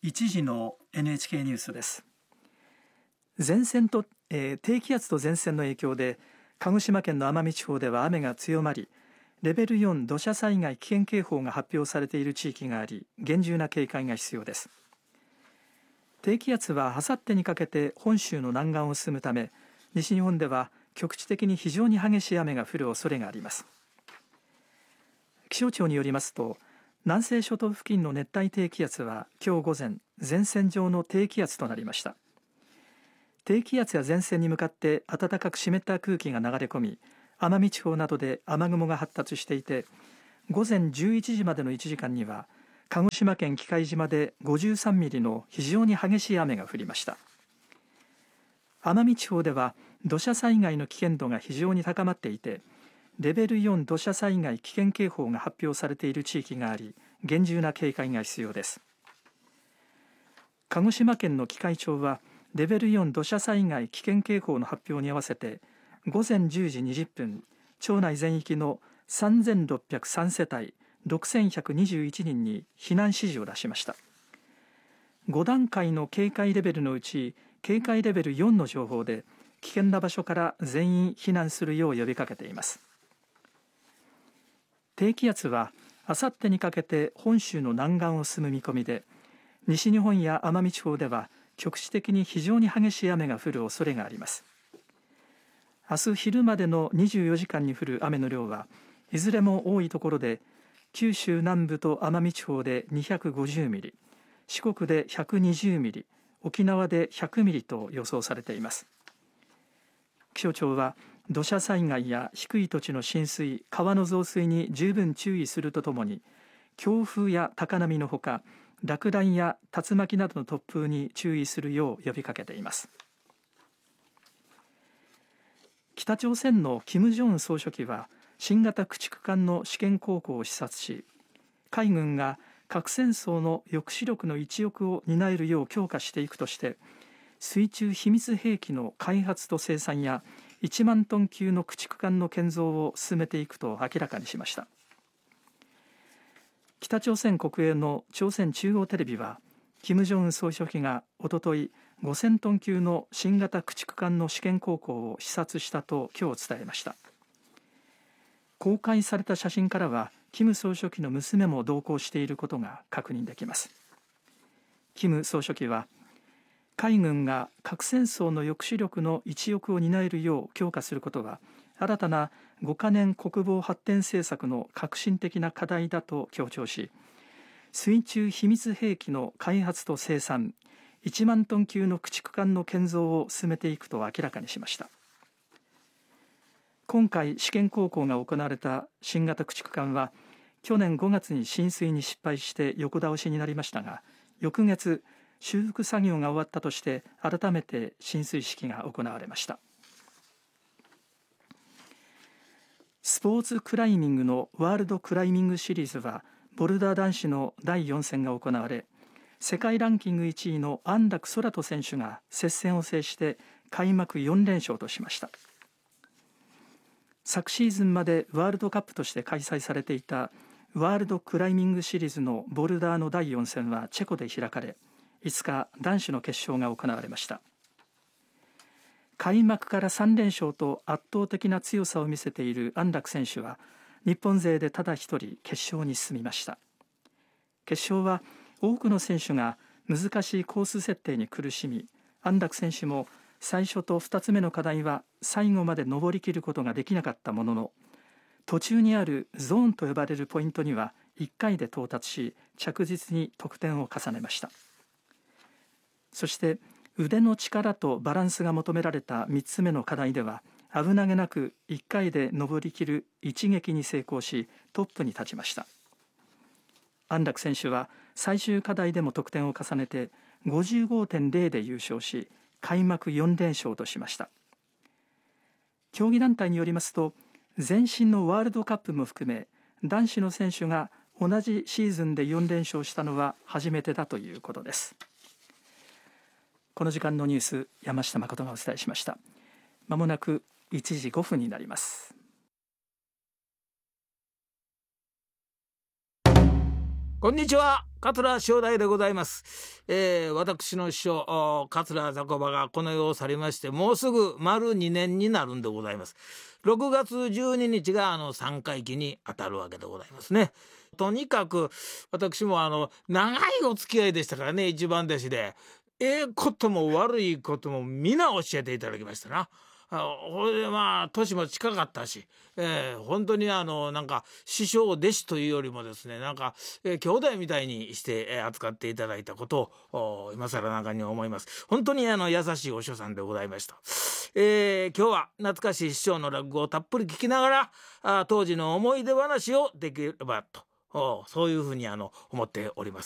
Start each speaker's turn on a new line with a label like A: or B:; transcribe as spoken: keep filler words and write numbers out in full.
A: 一時の エヌエイチケー ニュースです。
B: 前線と、えー、低気圧と前線の影響で鹿児島県の奄美地方では雨が強まり、レベルよん土砂災害危険警報が発表されている地域があり、厳重な警戒が必要です。低気圧はあさってにかけて本州の南岸を進むため、西日本では局地的に非常に激しい雨が降る恐れがあります。気象庁によりますと、南西諸島付近の熱帯低気圧は今日午前、前線上の低気圧となりました。低気圧や前線に向かって暖かく湿った空気が流れ込み、奄美地方などで雨雲が発達していて、午前じゅういちじまでのいちじかんには鹿児島県喜界島でごじゅうさんミリの非常に激しい雨が降りました。奄美地方では土砂災害の危険度が非常に高まっていて、レベルよん土砂災害危険警報が発表されている地域があり、厳重な警戒が必要です。鹿児島県の喜界町はレベルよん土砂災害危険警報の発表に合わせて午前じゅうじにじゅっぷん、町内全域のさんぜんろっぴゃくさんせたいろくせんひゃくにじゅういちにんに避難指示を出しました。ごだんかいの警戒レベルのうち警戒レベルよんの情報で危険な場所から全員避難するよう呼びかけています。低気圧はあさってにかけて本州の南岸を進む見込みで、西日本や奄美地方では局地的に非常に激しい雨が降る恐れがあります。明日昼までのにじゅうよじかんに降る雨の量はいずれも多いところで、九州南部と奄美地方でにひゃくごじゅうミリ、四国でひゃくにじゅうミリ、沖縄でひゃくミリと予想されています。気象庁は土砂災害や低い土地の浸水、川の増水に十分注意するとともに、強風や高波のほか落雷や竜巻などの突風に注意するよう呼びかけています。北朝鮮の金正恩総書記は新型駆逐艦の試験航行を視察し、海軍が核戦争の抑止力の一翼を担えるよう強化していくとして、水中秘密兵器の開発と生産やいちまんトン級の駆逐艦の建造を進めていくと明らかにしました。北朝鮮国営の朝鮮中央テレビは、金正恩総書記がおとといごせんトン級の新型駆逐艦の試験航行を視察したと今日伝えました。公開された写真からは金総書記の娘も同行していることが確認できます。金総書記は、海軍が核戦争の抑止力の一翼を担えるよう強化することは新たなごかねん国防発展政策の革新的な課題だと強調し、水中秘密兵器の開発と生産、いちまんトン級の駆逐艦の建造を進めていくと明らかにしました。今回試験航行が行われた新型駆逐艦は去年ごがつに進水に失敗して横倒しになりましたが、翌月修復作業が終わったとして改めて進水式が行われました。スポーツクライミングのワールドクライミングシリーズはボルダー男子のだいよん戦が行われ、世界ランキングいちいの安楽宙斗選手が接戦を制して開幕よんれんしょうとしました。昨シーズンまでワールドカップとして開催されていたワールドクライミングシリーズのボルダーのだいよん戦はチェコで開かれ、いつか男子の決勝が行われました。開幕からさんれんしょうと圧倒的な強さを見せている安楽選手は日本勢でただ一人決勝に進みました。決勝は多くの選手が難しいコース設定に苦しみ、安楽選手も最初とふたつめの課題は最後まで登りきることができなかったものの、途中にあるゾーンと呼ばれるポイントにはいっかいで到達し、着実に得点を重ねました。そして腕の力とバランスが求められたみっつめの課題では危なげなくいっかいで登りきる一撃に成功し、トップに立ちました。安楽選手は最終課題でも得点を重ねて ごじゅうごてんゼロ で優勝し、開幕よんれんしょうとしました。競技団体によりますと、前身のワールドカップも含め男子の選手が同じシーズンでよんれんしょうしたのは初めてだということです。この時間のニュース、山下誠がお伝えしました。まもなくいちじごふんになります。
C: ここんにちは、桂正代でございます。えー、私の師匠桂雑魚場がこの世を去りまして、もうすぐ丸にねんになるんでございます。ろくがつじゅうににちがあの三回忌に当たるわけでございますね。とにかく私もあの長いお付き合いでしたからね、一番弟子でええことも悪いことも皆教えていただきましたな。あほれでまあ年も近かったし、えー、本当にあのなんか師匠弟子というよりもですね、なんか、えー、兄弟みたいにして、えー、扱っていただいたことを今更なんかに思います。本当にあの優しいお師匠さんでございました。えー、今日は懐かしい師匠の落語をたっぷり聞きながら、あ当時の思い出話をできればと、そういうふうにあの思っております。